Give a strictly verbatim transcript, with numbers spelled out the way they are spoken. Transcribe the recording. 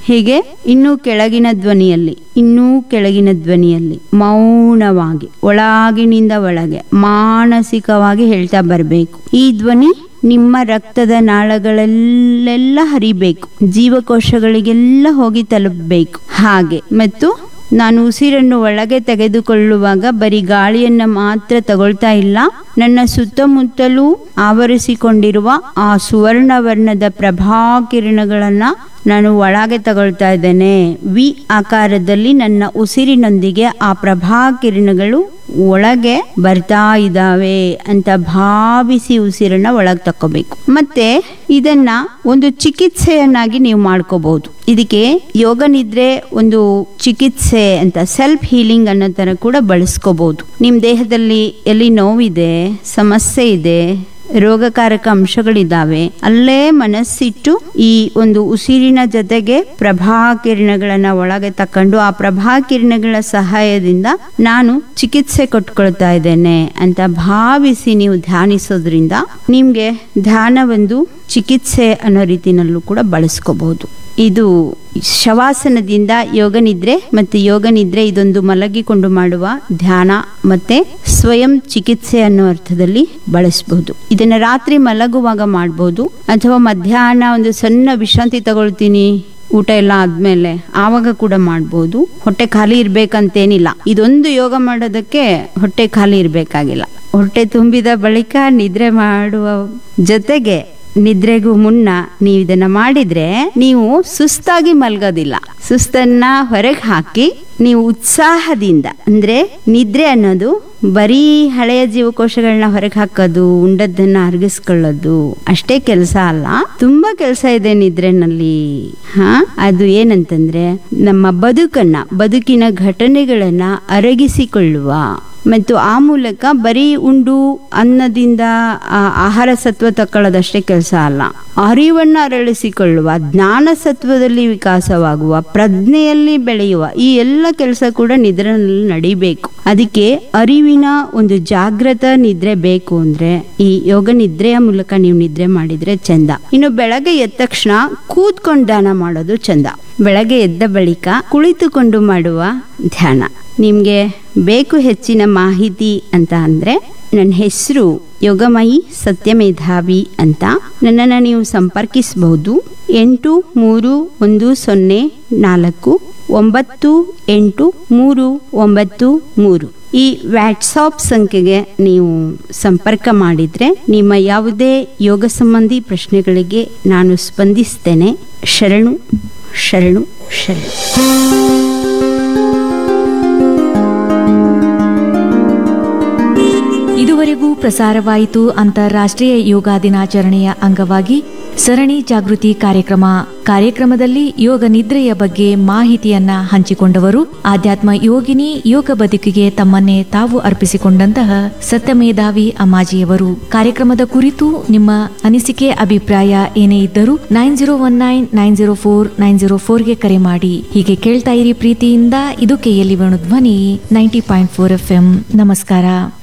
ಹೀಗೆ ಇನ್ನೂ ಕೆಳಗಿನ ಧ್ವನಿಯಲ್ಲಿ ಇನ್ನೂ ಕೆಳಗಿನ ಧ್ವನಿಯಲ್ಲಿ ಮೌನವಾಗಿ ಒಳಗಿನಿಂದ ಒಳಗೆ ಮಾನಸಿಕವಾಗಿ ಹೇಳ್ತಾ ಬರಬೇಕು. ಈ ಧ್ವನಿ ನಿಮ್ಮ ರಕ್ತದ ನಾಳಗಳಲ್ಲೆಲ್ಲ ಹರಿಬೇಕು, ಜೀವಕೋಶಗಳಿಗೆಲ್ಲ ಹೋಗಿ ತಲುಪಬೇಕು. ಹಾಗೆ ಮತ್ತು ನಾನು ಉಸಿರನ್ನು ಒಳಗೆ ತೆಗೆದುಕೊಳ್ಳುವಾಗ ಬರೀ ಗಾಳಿಯನ್ನ ಮಾತ್ರ ತಗೊಳ್ತಾ ಇಲ್ಲ, ನನ್ನ ಸುತ್ತಮುತ್ತಲೂ ಆವರಿಸಿಕೊಂಡಿರುವ ಆ ಸುವರ್ಣ ವರ್ಣದ ಪ್ರಭಾಕಿರಣಗಳನ್ನ ನಾನು ಒಳಗೆ ತಗೊಳ್ತಾ ಇದ್ದೇನೆ. ವಿ ಆಕಾರದಲ್ಲಿ ನನ್ನ ಉಸಿರಿನೊಂದಿಗೆ ಆ ಪ್ರಭಾಕಿರಣಗಳು ಒಳಗೆ ಬರ್ತಾ ಇದ್ದಾವೆ ಅಂತ ಭಾವಿಸಿ ಉಸಿರನ್ನ ಒಳಗೆ ತಕ್ಕೋಬೇಕು. ಮತ್ತೆ ಇದನ್ನ ಒಂದು ಚಿಕಿತ್ಸೆಯನ್ನಾಗಿ ನೀವು ಮಾಡ್ಕೋಬಹುದು. ಇದಕ್ಕೆ ಯೋಗ ನಿದ್ರೆ ಒಂದು ಚಿಕಿತ್ಸೆ ಅಂತ ಸೆಲ್ಫ್ ಹೀಲಿಂಗ್ ಅನ್ನೋ ತರ ಕೂಡ ಬಳಸ್ಕೋಬಹುದು. ನಿಮ್ ದೇಹದಲ್ಲಿ ಎಲ್ಲಿ ನೋವಿದೆ, ಸಮಸ್ಯೆ ಇದೆ, ರೋಗಕಾರಕ ಅಂಶಗಳಿದ್ದಾವೆ, ಅಲ್ಲೇ ಮನಸ್ಸಿಟ್ಟು ಈ ಒಂದು ಉಸಿರಿನ ಜೊತೆಗೆ ಪ್ರಭಾಕಿರಣಗಳನ್ನ ಒಳಗೆ ತಕೊಂಡು ಆ ಪ್ರಭಾಕಿರಣಗಳ ಸಹಾಯದಿಂದ ನಾನು ಚಿಕಿತ್ಸೆ ಕೊಟ್ಕೊಳ್ತಾ ಇದ್ದೇನೆ ಅಂತ ಭಾವಿಸಿ ನೀವು ಧ್ಯಾನಿಸೋದ್ರಿಂದ ನಿಮ್ಗೆ ಧ್ಯಾನ ಒಂದು ಚಿಕಿತ್ಸೆ ಅನ್ನೋ ರೀತಿನಲ್ಲೂ ಕೂಡ ಬಳಸ್ಕೋಬಹುದು. ಇದು ಶವಾಸನದಿಂದ ಯೋಗ ನಿದ್ರೆ ಮತ್ತು ಯೋಗ ನಿದ್ರೆ ಇದೊಂದು ಮಲಗಿಕೊಂಡು ಮಾಡುವ ಧ್ಯಾನ ಮತ್ತೆ ಸ್ವಯಂ ಚಿಕಿತ್ಸೆ ಅನ್ನೋ ಅರ್ಥದಲ್ಲಿ ಬಳಸಬಹುದು. ಇದನ್ನ ರಾತ್ರಿ ಮಲಗುವಾಗ ಮಾಡಬಹುದು ಅಥವಾ ಮಧ್ಯಾಹ್ನ ಒಂದು ಸಣ್ಣ ವಿಶ್ರಾಂತಿ ತಗೊಳ್ತೀನಿ ಊಟ ಎಲ್ಲ ಆದ್ಮೇಲೆ ಆವಾಗ ಕೂಡ ಮಾಡ್ಬೋದು. ಹೊಟ್ಟೆ ಖಾಲಿ ಇರ್ಬೇಕಂತೇನಿಲ್ಲ. ಇದೊಂದು ಯೋಗ ಮಾಡೋದಕ್ಕೆ ಹೊಟ್ಟೆ ಖಾಲಿ ಇರ್ಬೇಕಾಗಿಲ್ಲ. ಹೊಟ್ಟೆ ತುಂಬಿದ ಬಳಿಕ ನಿದ್ರೆ ಮಾಡುವ ಜೊತೆಗೆ ನಿದ್ರೆಗೂ ಮುನ್ನ ನೀವು ಇದನ್ನ ಮಾಡಿದ್ರೆ ನೀವು ಸುಸ್ತಾಗಿ ಮಲ್ಗೋದಿಲ್ಲ. ಸುಸ್ತನ್ನ ಹೊರಗೆ ಹಾಕಿ ನೀವು ಉತ್ಸಾಹದಿಂದ, ಅಂದ್ರೆ ನಿದ್ರೆ ಅನ್ನೋದು ಬರೀ ಹಳೆಯ ಜೀವಕೋಶಗಳನ್ನ ಹೊರಗೆ ಹಾಕೋದು, ಉಂಡದ್ದನ್ನ ಅರಗಿಸ್ಕೊಳ್ಳೋದು ಅಷ್ಟೇ ಕೆಲಸ ಅಲ್ಲ. ತುಂಬಾ ಕೆಲಸ ಇದೆ ನಿದ್ರೆನಲ್ಲಿ. ಹಾ ಅದು ಏನಂತಂದ್ರೆ ನಮ್ಮ ಬದುಕನ್ನ ಬದುಕಿನ ಘಟನೆಗಳನ್ನ ಅರಗಿಸಿಕೊಳ್ಳುವ ಮತ್ತು ಆ ಮೂಲಕ ಬರೀ ಉಂಡು ಅನ್ನದಿಂದ ಆಹಾರ ಸತ್ವ ತಕ್ಕೊಳ್ಳೋದಷ್ಟೇ ಕೆಲಸ ಅಲ್ಲ, ಅರಿವನ್ನ ಅರಳಿಸಿಕೊಳ್ಳುವ, ಜ್ಞಾನ ಸತ್ವದಲ್ಲಿ ವಿಕಾಸವಾಗುವ, ಪ್ರಜ್ಞೆಯಲ್ಲಿ ಬೆಳೆಯುವ ಈ ಎಲ್ಲ ಕೆಲಸ ಕೂಡ ನಿದ್ರೆನಲ್ಲಿ ನಡಿಬೇಕು. ಅದಕ್ಕೆ ಅರಿವಿನ ಒಂದು ಜಾಗೃತ ನಿದ್ರೆ ಬೇಕು ಅಂದ್ರೆ ಈ ಯೋಗ ನಿದ್ರೆಯ ಮೂಲಕ ನೀವು ನಿದ್ರೆ ಮಾಡಿದ್ರೆ ಚಂದ. ಇನ್ನು ಬೆಳಗ್ಗೆ ಎದ್ದ ತಕ್ಷಣ ಕೂತ್ಕೊಂಡು ಧ್ಯಾನ ಮಾಡೋದು ಚಂದ. ಬೆಳಗ್ಗೆ ಎದ್ದ ಬಳಿಕ ಕುಳಿತುಕೊಂಡು ಮಾಡುವ ಧ್ಯಾನ. ನಿಮ್ಗೆ ಬೇಕು ಹೆಚ್ಚಿನ ಮಾಹಿತಿ ಅಂತ ಅಂದ್ರೆ ನನ್ನ ಹೆಸರು ಯೋಗಮಯಿ ಸತ್ಯಮೇಧಾವಿ ಅಂತ. ನನ್ನನ್ನು ನೀವು ಸಂಪರ್ಕಿಸಬಹುದು. ಎಂಟು ಮೂರು ಒಂದು ಸೊನ್ನೆ ನಾಲ್ಕು ಒಂಬತ್ತು ಎಂಟು ಮೂರು ಒಂಬತ್ತು ಮೂರು ಈ ವಾಟ್ಸಾಪ್ ಸಂಖ್ಯೆಗೆ ನೀವು ಸಂಪರ್ಕ ಮಾಡಿದ್ರೆ ನಿಮ್ಮ ಯಾವುದೇ ಯೋಗ ಸಂಬಂಧಿ ಪ್ರಶ್ನೆಗಳಿಗೆ ನಾನು ಸ್ಪಂದಿಸ್ತೇನೆ. ಶರಣು ಶರಣು ಶರಣು. ಇದುವರೆಗೂ ಪ್ರಸಾರವಾಯಿತು ಅಂತಾರಾಷ್ಟ್ರೀಯ ಯೋಗ ದಿನಾಚರಣೆಯ ಅಂಗವಾಗಿ ಸರಣಿ ಜಾಗೃತಿ ಕಾರ್ಯಕ್ರಮ. ಕಾರ್ಯಕ್ರಮದಲ್ಲಿ ಯೋಗ ನಿದ್ರೆಯ ಬಗ್ಗೆ ಮಾಹಿತಿಯನ್ನ ಹಂಚಿಕೊಂಡವರು ಆಧ್ಯಾತ್ಮ ಯೋಗಿನಿ, ಯೋಗ ಬದುಕಿಗೆ ತಮ್ಮನ್ನೇ ತಾವು ಅರ್ಪಿಸಿಕೊಂಡಂತಹ ಸತ್ಯಮೇಧಾವಿ ಅಮ್ಮಾಜಿಯವರು. ಕಾರ್ಯಕ್ರಮದ ಕುರಿತು ನಿಮ್ಮ ಅನಿಸಿಕೆ ಅಭಿಪ್ರಾಯ ಏನೇ ಇದ್ದರೂ nine zero one nine nine zero four nine zero ಫೋರ್ಗೆ ಕರೆ ಮಾಡಿ. ಹೀಗೆ ಕೇಳ್ತಾ ಇರಿ ಪ್ರೀತಿಯಿಂದ. ಇದು ಕೆಎಲ್ಇ ವೇಣು ಧ್ವನಿ ninety point four F M. ನಮಸ್ಕಾರ.